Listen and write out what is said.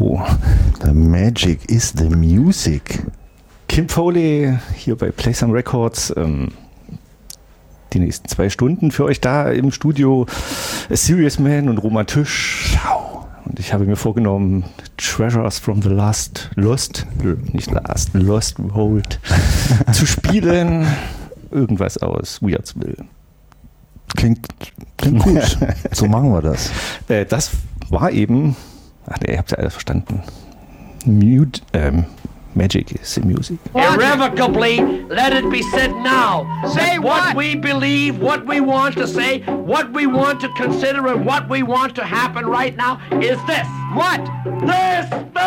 So, The magic is the music. Kim Foley hier bei Play Some Records. Die nächsten 2 Stunden für euch da im Studio. A Serious Man und Roman Tisch. Und ich habe mir vorgenommen, Treasures from the Lost World zu spielen. Irgendwas aus Weirdsville. Klingt gut. So machen wir das. Das war eben, ihr habt ja alles verstanden. Magic is the music. Irrevocably, let it be said now. Say what? What we believe, what we want to say, what we want to consider, and what we want to happen right now is this. What? This!